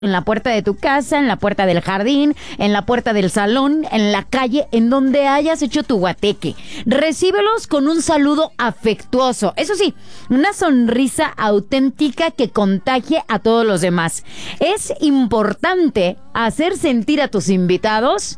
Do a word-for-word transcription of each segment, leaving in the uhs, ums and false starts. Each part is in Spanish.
en la puerta de tu casa, en la puerta del jardín, en la puerta del salón, en la calle, en donde hayas hecho tu guateque. Recíbelos con un saludo afectuoso. Eso sí, una sonrisa auténtica que contagie a todos los demás. Es importante hacer sentir a tus invitados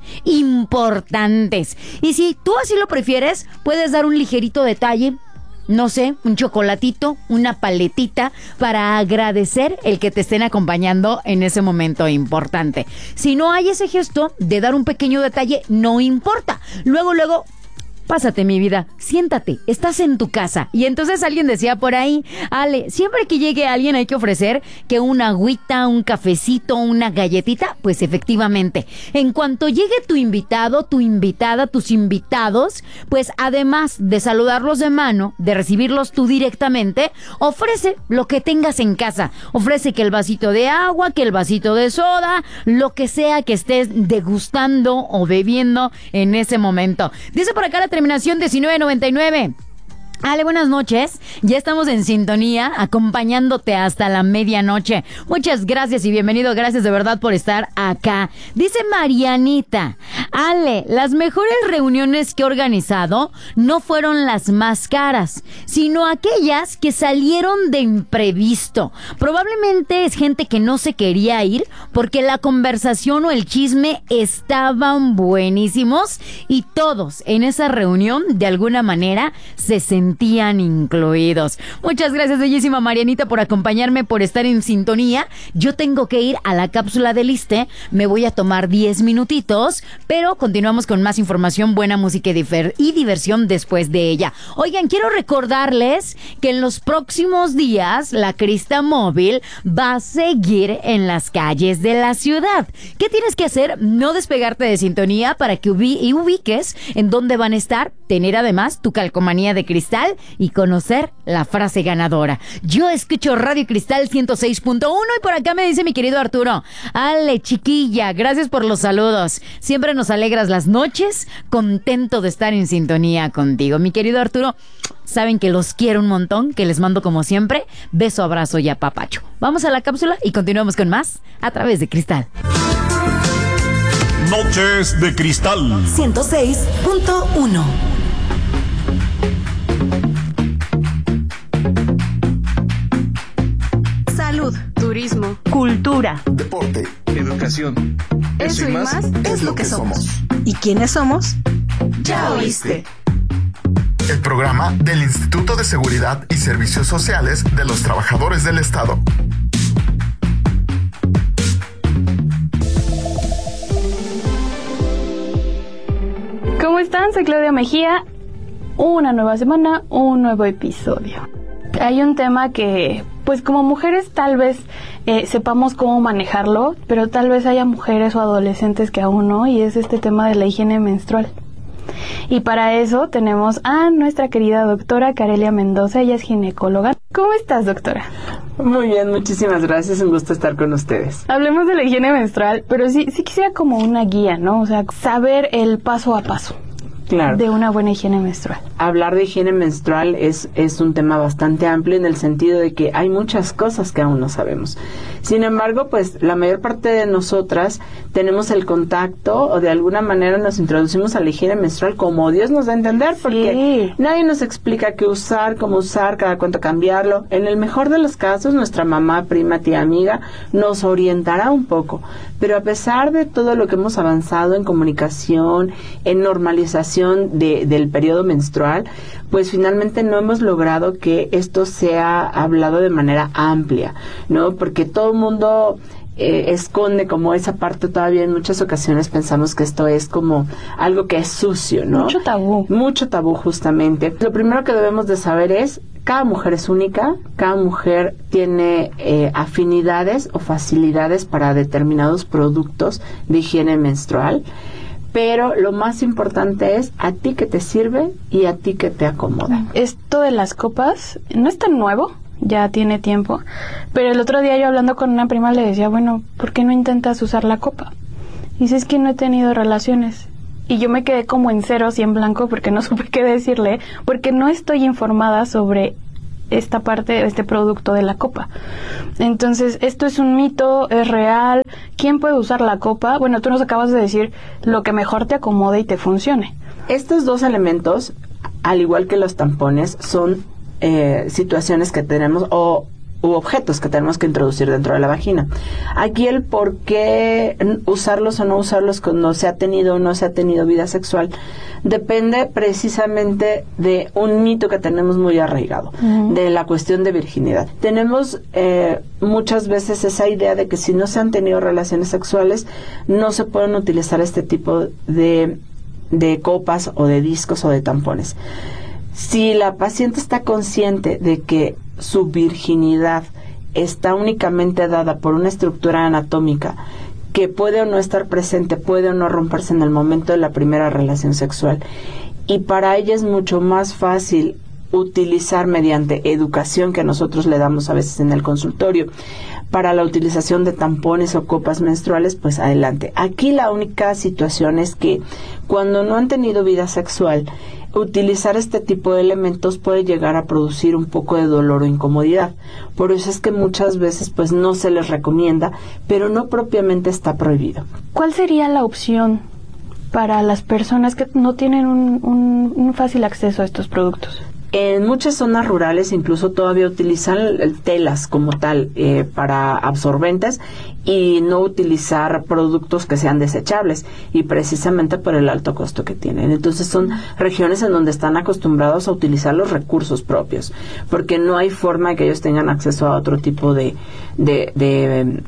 importantes. Y si tú así lo prefieres, puedes dar un ligerito detalle. No sé, un chocolatito, una paletita para agradecer el que te estén acompañando en ese momento importante. Si no hay ese gesto de dar un pequeño detalle, no importa. Luego, luego, pásate mi vida, siéntate, estás en tu casa. Y entonces alguien decía por ahí, Ale, siempre que llegue alguien hay que ofrecer que una agüita, un cafecito, una galletita. Pues efectivamente, en cuanto llegue tu invitado, tu invitada, tus invitados, pues además de saludarlos de mano, de recibirlos tú directamente, ofrece lo que tengas en casa. Ofrece que el vasito de agua, que el vasito de soda, lo que sea que estés degustando o bebiendo en ese momento. Dice por acá la terminación diecinueve noventa y nueve. Ale, buenas noches. Ya estamos en sintonía, acompañándote hasta la medianoche. Muchas gracias y bienvenido. Gracias de verdad por estar acá. Dice Marianita, Ale, las mejores reuniones que he organizado no fueron las más caras, sino aquellas que salieron de imprevisto. Probablemente es gente que no se quería ir porque la conversación o el chisme estaban buenísimos y todos en esa reunión de alguna manera se sentían incluidos. Muchas gracias, bellísima Marianita, por acompañarme, por estar en sintonía. Yo tengo que ir a la cápsula del Iste, me voy a tomar diez minutitos, pero continuamos con más información, buena música y, difer- y diversión después de ella. Oigan, quiero recordarles que en los próximos días la Crista Móvil va a seguir en las calles de la ciudad. ¿Qué tienes que hacer? No despegarte de sintonía para que ubi- ubiques en dónde van a estar, tener además tu calcomanía de cristal y conocer la frase ganadora. Yo escucho Radio Cristal ciento seis punto uno y por acá me dice mi querido Arturo, Ale, chiquilla, gracias por los saludos. Siempre nos alegras las noches, contento de estar en sintonía contigo. Mi querido Arturo, saben que los quiero un montón, que les mando como siempre beso, abrazo y apapacho. Vamos a la cápsula y continuamos con más a través de Cristal. Noches de Cristal ciento seis punto uno. Salud, turismo, cultura, deporte, educación. Eso, Eso y más, más es lo que somos. ¿Y quiénes somos? Ya oíste. El programa del Instituto de Seguridad y Servicios Sociales de los Trabajadores del Estado. ¿Cómo están? Soy Claudia Mejía. Una nueva semana, un nuevo episodio. Hay un tema que, pues como mujeres tal vez eh, sepamos cómo manejarlo, pero tal vez haya mujeres o adolescentes que aún no, y es este tema de la higiene menstrual. Y para eso tenemos a nuestra querida doctora Carelia Mendoza, ella es ginecóloga. ¿Cómo estás, doctora? Muy bien, muchísimas gracias, un gusto estar con ustedes. Hablemos de la higiene menstrual, pero sí, sí quisiera como una guía, ¿no? O sea, saber el paso a paso. Claro. De una buena higiene menstrual. Hablar de higiene menstrual es, es un tema bastante amplio en el sentido de que hay muchas cosas que aún no sabemos. Sin embargo, pues la mayor parte de nosotras tenemos el contacto o de alguna manera nos introducimos a la higiene menstrual como Dios nos da a entender, porque sí. Nadie nos explica qué usar, cómo usar, cada cuánto cambiarlo. En el mejor de los casos, nuestra mamá, prima, tía, amiga nos orientará un poco. Pero a pesar de todo lo que hemos avanzado en comunicación, en normalización De, del periodo menstrual, pues finalmente no hemos logrado que esto sea hablado de manera amplia, ¿no? Porque todo el mundo eh, esconde como esa parte todavía. En muchas ocasiones pensamos que esto es como algo que es sucio, ¿no? Mucho tabú. Mucho tabú, justamente. Lo primero que debemos de saber es cada mujer es única, cada mujer tiene eh, afinidades o facilidades para determinados productos de higiene menstrual. Pero lo más importante es a ti que te sirve y a ti que te acomoda. Esto de las copas no es tan nuevo, ya tiene tiempo, pero el otro día yo hablando con una prima le decía, bueno, ¿por qué no intentas usar la copa? Y dice, es que no he tenido relaciones. Y yo me quedé como en ceros y en blanco porque no supe qué decirle, porque no estoy informada sobre esta parte, este producto de la copa. Entonces, ¿esto es un mito? ¿Es real? ¿Quién puede usar la copa? Bueno, tú nos acabas de decir lo que mejor te acomode y te funcione. Estos dos elementos, al igual que los tampones, son eh, situaciones que tenemos o u objetos que tenemos que introducir dentro de la vagina. Aquí el por qué usarlos o no usarlos cuando se ha tenido o no se ha tenido vida sexual depende precisamente de un mito que tenemos muy arraigado, uh-huh. de la cuestión de virginidad. Tenemos eh, muchas veces esa idea de que si no se han tenido relaciones sexuales no se pueden utilizar este tipo de, de copas o de discos o de tampones. Si la paciente está consciente de que su virginidad está únicamente dada por una estructura anatómica que puede o no estar presente, puede o no romperse en el momento de la primera relación sexual, y para ella es mucho más fácil utilizar mediante educación que nosotros le damos a veces en el consultorio para la utilización de tampones o copas menstruales, pues adelante. Aquí la única situación es que cuando no han tenido vida sexual, utilizar este tipo de elementos puede llegar a producir un poco de dolor o incomodidad. Por eso es que muchas veces pues no se les recomienda, pero no propiamente está prohibido. ¿Cuál sería la opción para las personas que no tienen un, un, un fácil acceso a estos productos? En muchas zonas rurales incluso todavía utilizan telas como tal eh, para absorbentes y no utilizar productos que sean desechables, y precisamente por el alto costo que tienen. Entonces son regiones en donde están acostumbrados a utilizar los recursos propios, porque no hay forma de que ellos tengan acceso a otro tipo de de, de,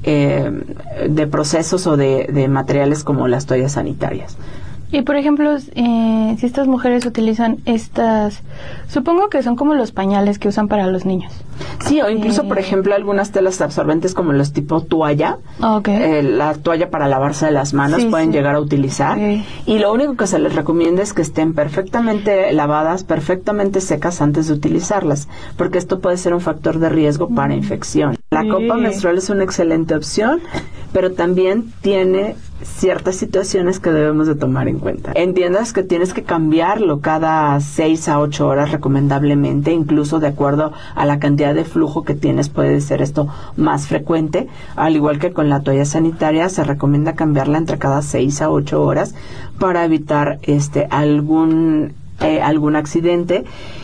eh, de procesos o de, de materiales como las toallas sanitarias. Y por ejemplo, eh, si estas mujeres utilizan estas, supongo que son como los pañales que usan para los niños. Sí, o incluso, eh, por ejemplo, algunas telas absorbentes como los tipo toalla, okay. eh, la toalla para lavarse de las manos, sí, pueden sí. llegar a utilizar. Okay. Y lo único que se les recomienda es que estén perfectamente lavadas, perfectamente secas antes de utilizarlas, porque esto puede ser un factor de riesgo mm. para infección. La sí. copa menstrual es una excelente opción, pero también tiene ciertas situaciones que debemos de tomar en cuenta. Entiendas que tienes que cambiarlo cada seis a ocho horas recomendablemente, incluso de acuerdo a la cantidad de flujo que tienes puede ser esto más frecuente. Al igual que con la toalla sanitaria, se recomienda cambiarla entre cada seis a ocho horas para evitar este algún eh, algún accidente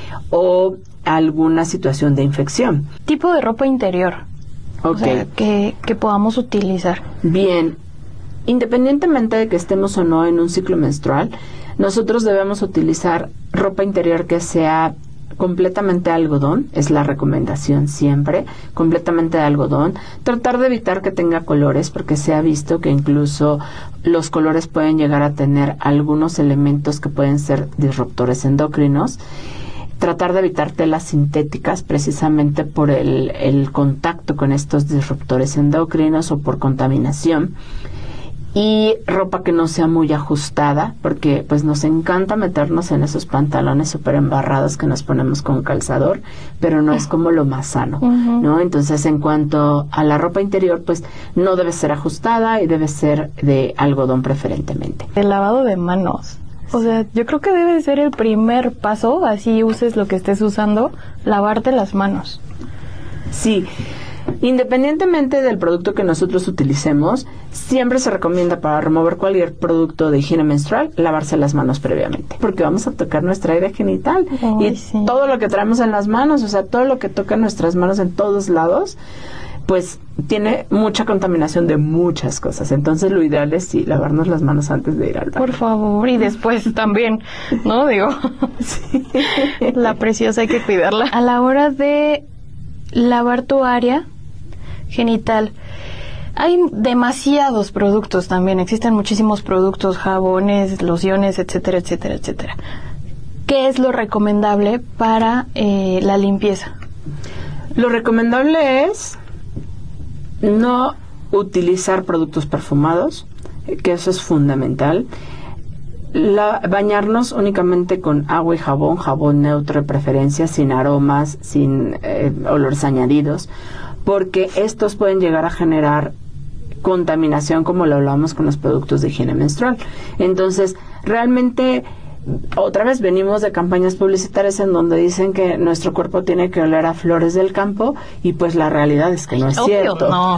o alguna situación de infección. Tipo de ropa interior. Okay. O sea, que, que podamos utilizar. Bien. Independientemente de que estemos o no en un ciclo menstrual, nosotros debemos utilizar ropa interior que sea completamente de algodón, es la recomendación siempre, completamente de algodón. Tratar de evitar que tenga colores, porque se ha visto que incluso los colores pueden llegar a tener algunos elementos que pueden ser disruptores endocrinos. Tratar de evitar telas sintéticas precisamente por el, el contacto con estos disruptores endocrinos o por contaminación. Y ropa que no sea muy ajustada, porque pues nos encanta meternos en esos pantalones súper embarrados que nos ponemos con calzador, pero no es como lo más sano, uh-huh. ¿no? Entonces, en cuanto a la ropa interior, pues no debe ser ajustada y debe ser de algodón preferentemente. El lavado de manos. O sea, yo creo que debe ser el primer paso, así uses lo que estés usando, lavarte las manos. Sí. Independientemente del producto que nosotros utilicemos, siempre se recomienda para remover cualquier producto de higiene menstrual, lavarse las manos previamente, porque vamos a tocar nuestra área genital. Ay, y sí. todo lo que traemos en las manos, o sea, todo lo que toca nuestras manos en todos lados, pues tiene mucha contaminación de muchas cosas. Entonces lo ideal es sí, lavarnos las manos antes de ir al baño. Por favor, y después también, ¿no? Digo, sí. La preciosa hay que cuidarla. A la hora de lavar tu área genital, hay demasiados productos también, existen muchísimos productos, jabones, lociones, etcétera, etcétera, etcétera. ¿Qué es lo recomendable para eh, la limpieza? Lo recomendable es no utilizar productos perfumados, que eso es fundamental. La, bañarnos únicamente con agua y jabón, jabón neutro de preferencia, sin aromas, sin eh, olores añadidos, porque estos pueden llegar a generar contaminación, como lo hablamos con los productos de higiene menstrual. Entonces, realmente otra vez venimos de campañas publicitarias en donde dicen que nuestro cuerpo tiene que oler a flores del campo y pues la realidad es que no es Obvio, cierto. no.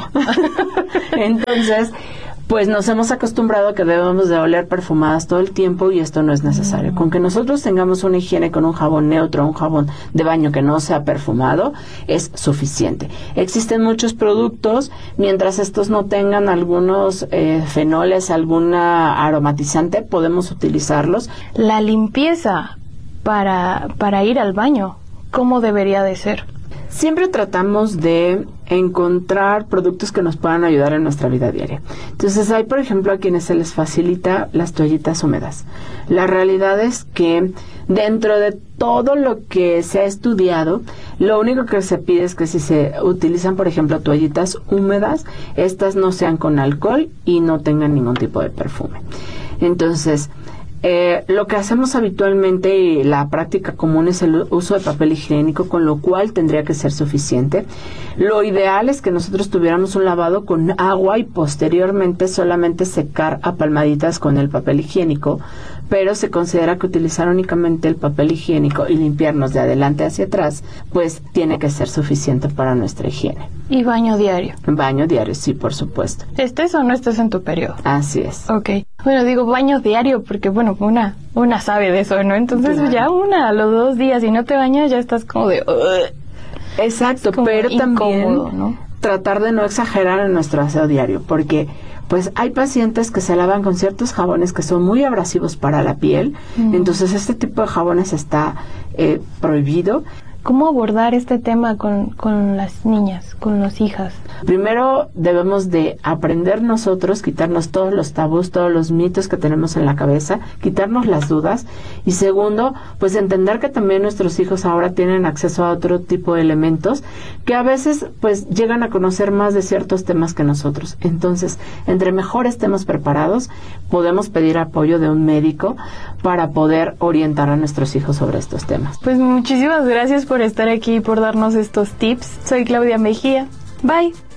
Entonces, pues nos hemos acostumbrado a que debemos de oler perfumadas todo el tiempo y esto no es necesario. Con que nosotros tengamos una higiene con un jabón neutro, un jabón de baño que no sea perfumado, es suficiente. Existen muchos productos, mientras estos no tengan algunos eh, fenoles, alguna aromatizante, podemos utilizarlos. La limpieza para, para ir al baño, ¿cómo debería de ser? Siempre tratamos de encontrar productos que nos puedan ayudar en nuestra vida diaria. Entonces hay, por ejemplo, a quienes se les facilita las toallitas húmedas. La realidad es que dentro de todo lo que se ha estudiado, lo único que se pide es que si se utilizan, por ejemplo, toallitas húmedas, estas no sean con alcohol y no tengan ningún tipo de perfume. Entonces, Eh, lo que hacemos habitualmente y la práctica común es el uso de papel higiénico, con lo cual tendría que ser suficiente. Lo ideal es que nosotros tuviéramos un lavado con agua y posteriormente solamente secar a palmaditas con el papel higiénico, pero se considera que utilizar únicamente el papel higiénico y limpiarnos de adelante hacia atrás, pues tiene que ser suficiente para nuestra higiene. ¿Y baño diario? Baño diario, sí, por supuesto. ¿Estés o no estés en tu periodo? Así es. Ok. Bueno, digo baño diario porque, bueno, una una sabe de eso, ¿no? Entonces Claro. ya una a los dos días, si no te bañas ya estás como de... "Ugh". Exacto, Es como pero también incómodo, ¿no? tratar de no exagerar en nuestro aseo diario, porque pues hay pacientes que se lavan con ciertos jabones que son muy abrasivos para la piel, Mm. entonces este tipo de jabones está eh, prohibido. ¿Cómo abordar este tema con, con las niñas, con las hijas? Primero debemos de aprender nosotros, quitarnos todos los tabús, todos los mitos que tenemos en la cabeza, quitarnos las dudas, y segundo, pues entender que también nuestros hijos ahora tienen acceso a otro tipo de elementos que a veces pues llegan a conocer más de ciertos temas que nosotros. Entonces, entre mejor estemos preparados, podemos pedir apoyo de un médico para poder orientar a nuestros hijos sobre estos temas. Pues muchísimas gracias por estar aquí y por darnos estos tips. Soy Claudia Mejía. Bye.